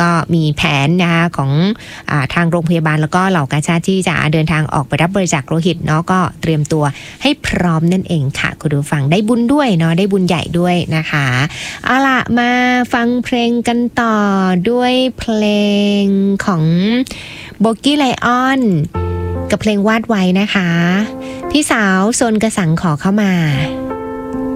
ก็มีแผนนะคะของทางโรงพยาบาลแล้วก็เหล่ากาชาดที่จะเดินทางออกไปรับบริจาคโลหิตเนาะก็เตรียมตัวให้พร้อมนั่นเองค่ะคุณผู้ฟังได้บุญด้วยเนาะได้บุญใหญ่ด้วยนะคะเอาล่ะมาฟังเพลงกันต่อด้วยเพลงของโบกี้ไลออนกับเพลงวาดไว้นะคะพี่สาวโซนกระสังขอเข้ามา